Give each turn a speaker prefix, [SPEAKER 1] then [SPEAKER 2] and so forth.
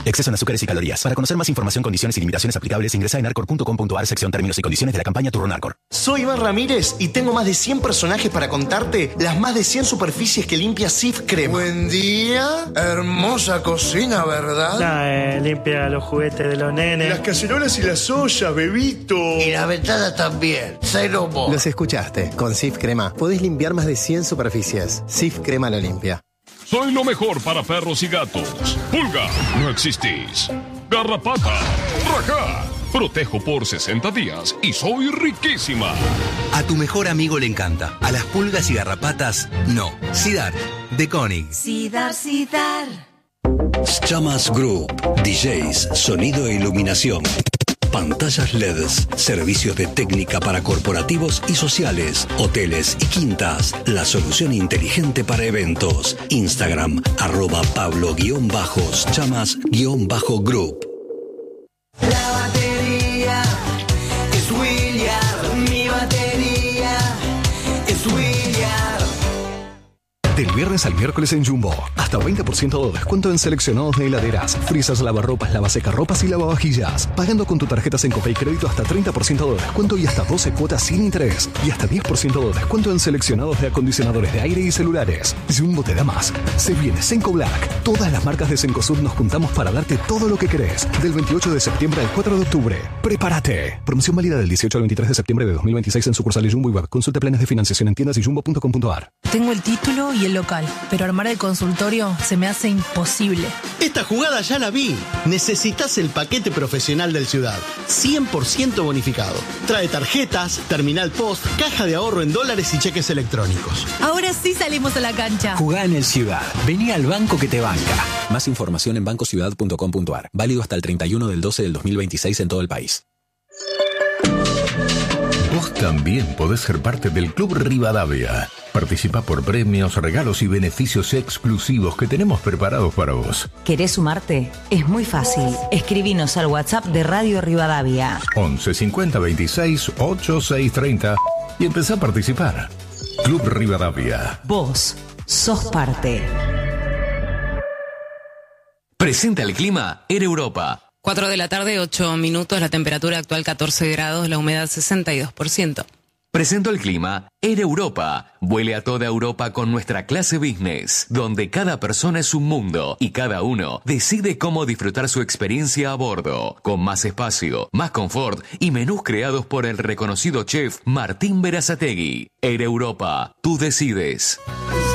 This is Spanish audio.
[SPEAKER 1] Exceso en azúcares y calorías. Para conocer más información, condiciones y limitaciones aplicables, ingresa en arcor.com.ar, sección términos y condiciones de la campaña Turrón Arcor.
[SPEAKER 2] Soy Iván Ramírez y tengo más de 100 personajes para contarte las más de 100 superficies que limpia Cif Crema.
[SPEAKER 3] Buen día. Hermosa cocina, ¿verdad?
[SPEAKER 4] Limpia los juguetes de los nenes.
[SPEAKER 3] Las cacerolas y las ollas, bebito.
[SPEAKER 5] Y la ventana también. Cero mo.
[SPEAKER 6] Los escuchaste. Con Cif Crema podés limpiar más de 100 superficies. Cif Crema lo limpia.
[SPEAKER 7] Soy lo mejor para perros y gatos. Pulga, no existís. Garrapata, rajá. Protejo por 60 días y soy riquísima.
[SPEAKER 8] A tu mejor amigo le encanta. A las pulgas y garrapatas, no. Sidar, de Koenig.
[SPEAKER 9] Sidar, Sidar.
[SPEAKER 10] Chamas Group. DJs, sonido e iluminación. Pantallas LEDs, servicios de técnica para corporativos y sociales, hoteles y quintas. La solución inteligente para eventos. Instagram, @Pablo_Chamas_Group.
[SPEAKER 9] La batería es William. Mi batería es William.
[SPEAKER 11] Del viernes al miércoles en Jumbo, hasta 20% de descuento en seleccionados de heladeras, frisas, lavarropas, lavasecarropas y lavavajillas. Pagando con tu tarjeta Sencopay Crédito hasta 30% de descuento y hasta 12 cuotas sin interés. Y hasta 10% de descuento en seleccionados de acondicionadores de aire y celulares. Jumbo te da más. Se viene Senco Black. Todas las marcas de Cencosud nos juntamos para darte todo lo que querés. Del 28 de septiembre al 4 de octubre. ¡Prepárate! Promoción válida del 18 al 23 de septiembre de 2026 en sucursales Jumbo y Web. Consulte planes de financiación en tiendas y jumbo.com.ar.
[SPEAKER 12] Tengo el título y el local, pero armar el consultorio se me hace imposible.
[SPEAKER 13] Esta jugada ya la vi. Necesitas el paquete profesional del Ciudad. 100% bonificado. Trae tarjetas, terminal post, caja de ahorro en dólares y cheques electrónicos.
[SPEAKER 12] Ahora sí salimos a la cancha.
[SPEAKER 14] Jugá en el Ciudad. Vení al banco que te banca. Más información en bancociudad.com.ar. Válido hasta el 31 del 12 del 2026 en todo el país.
[SPEAKER 15] Vos también podés ser parte del Club Rivadavia. Participa por premios, regalos y beneficios exclusivos que tenemos preparados para vos.
[SPEAKER 16] ¿Querés sumarte? Es muy fácil. Escribinos al WhatsApp de Radio Rivadavia.
[SPEAKER 15] 11 50 26 86 30 y empezá a participar. Club Rivadavia.
[SPEAKER 16] Vos sos parte.
[SPEAKER 17] Presenta el clima Air Europa.
[SPEAKER 18] 4 de la tarde, 8 minutos, la temperatura actual 14 grados, la humedad 62%.
[SPEAKER 17] Presento el clima Air Europa. Vuele a toda Europa con nuestra clase business, donde cada persona es un mundo y cada uno decide cómo disfrutar su experiencia a bordo, con más espacio, más confort y menús creados por el reconocido chef Martín Berazategui. Air Europa, tú decides.